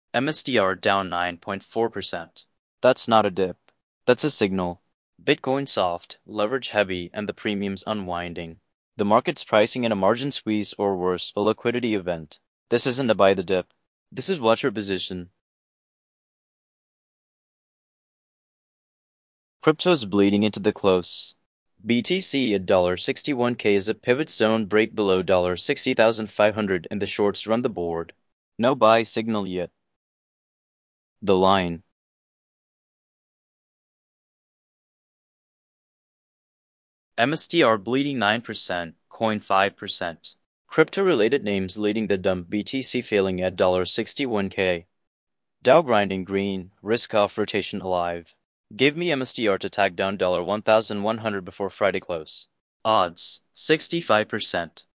MSTR down 9.4%. That's not a dip. That's a signal. Bitcoin soft, leverage heavy, and the premiums unwinding. The market's pricing in a margin squeeze or worse, a liquidity event. This isn't a buy the dip. This is watch your position. Crypto's bleeding into the close. BTC at $61K is a pivot zone break below $60,500 and the shorts run the board. No buy signal yet. The line. MSTR bleeding 9%, coin 5%. Crypto-related names leading the dump, BTC failing at $61K. Dow grinding green, risk off, rotation alive. Give me MSTR to tag down $1,100 before Friday close. Odds, 65%.